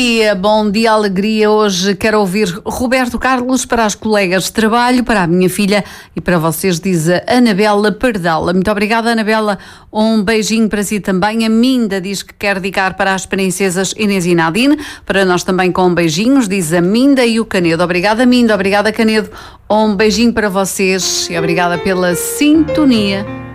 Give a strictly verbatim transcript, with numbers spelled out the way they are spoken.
Dia, bom dia, alegria. Hoje quero ouvir Roberto Carlos para as colegas de trabalho, para a minha filha e para vocês, diz a Anabela Pardala. Muito obrigada, Anabela. Um beijinho para si também. A Minda diz que quer dedicar para as princesas Inês e Nadine. Para nós também com beijinhos, diz a Minda e o Canedo. Obrigada, Minda. Obrigada, Canedo. Um beijinho para vocês e obrigada pela sintonia.